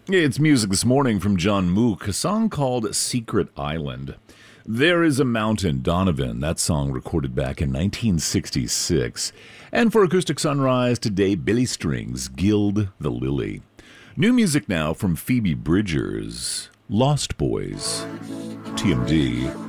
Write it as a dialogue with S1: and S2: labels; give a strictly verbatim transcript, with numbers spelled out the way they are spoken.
S1: It's music this morning from John Mook, a song called Secret Island. There is a Mountain, Donovan, that song recorded back in nineteen sixty-six. And for Acoustic Sunrise today, Billy Strings, Gild the Lily. New music now from Phoebe Bridgers, Lost Boys, T M D.